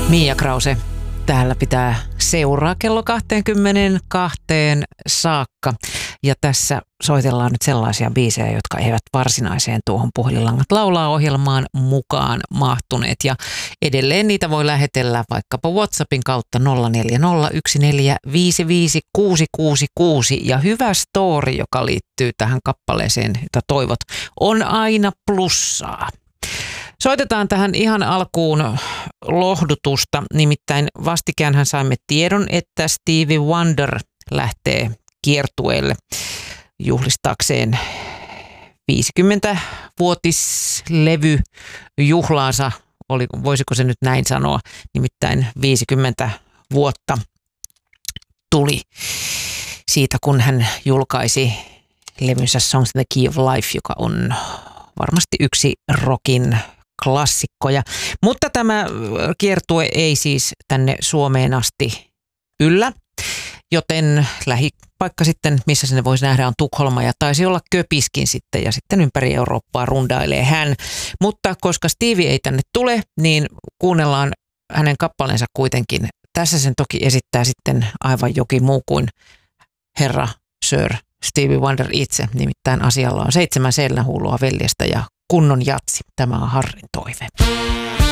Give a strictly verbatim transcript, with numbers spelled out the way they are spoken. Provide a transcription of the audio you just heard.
Mia Krause täällä pitää seuraa kello kaksikymmentäkaksi saakka. Ja tässä soitellaan nyt sellaisia biisejä, jotka eivät varsinaiseen tuohon Puhelinlangat laulaa -ohjelmaan mukaan mahtuneet. Ja edelleen niitä voi lähetellä vaikkapa WhatsAppin kautta nolla neljä nolla yksi neljä viisi viisi kuusi kuusi kuusi. Ja hyvä story, joka liittyy tähän kappaleeseen, jota toivot, on aina plussaa. Soitetaan tähän ihan alkuun lohdutusta, nimittäin vastikäänhän saimme tiedon, että Stevie Wonder lähtee kiertueelle juhlistaakseen viisikymmentävuotislevyjuhlaansa, oli, voisiko se nyt näin sanoa, nimittäin viisikymmentä vuotta tuli siitä, kun hän julkaisi levynsä Songs in the Key of Life, joka on varmasti yksi rockin klassikkoja. Mutta tämä kiertue ei siis tänne Suomeen asti yllä, joten lähipaikka sitten, missä sinne voisi nähdä, on Tukholma ja taisi olla Köpiskin sitten ja sitten ympäri Eurooppaa rundailee hän. Mutta koska Stevie ei tänne tule, niin kuunnellaan hänen kappaleensa kuitenkin. Tässä sen toki esittää sitten aivan jokin muu kuin herra Sir Stevie Wonder itse, nimittäin asialla on seitsemän seinähuulua veljestä ja kunnon jatsi. Tämä on Harrin toive.